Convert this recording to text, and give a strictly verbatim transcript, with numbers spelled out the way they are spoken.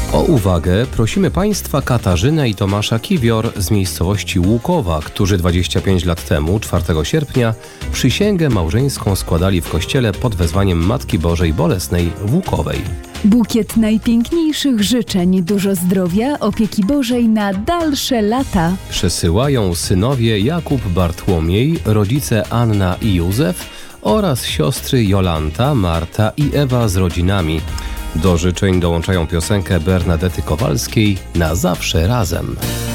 O uwagę prosimy Państwa Katarzynę i Tomasza Kiwior z miejscowości Łukowa, którzy dwadzieścia pięć lat temu, czwartego sierpnia, przysięgę małżeńską składali w kościele pod wezwaniem Matki Bożej Bolesnej w Łukowej. Bukiet najpiękniejszych życzeń, dużo zdrowia, opieki Bożej na dalsze lata. Przesyłają synowie Jakub Bartłomiej, rodzice Anna i Józef oraz siostry Jolanta, Marta i Ewa z rodzinami. Do życzeń dołączają piosenkę Bernadety Kowalskiej „Na zawsze razem”.